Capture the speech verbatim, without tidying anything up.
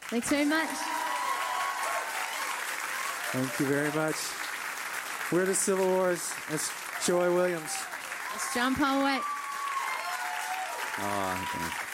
Thanks very much. Thank you very much. We're the Civil Wars. That's Joy Williams. It's John Paul White. Oh, thanks.